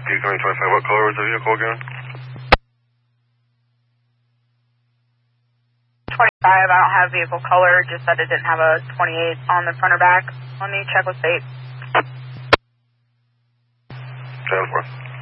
coming 25, what color was the vehicle again? 25, I don't have vehicle color, just said it didn't have a 28 on the front or back. Let me check with state. 10-4.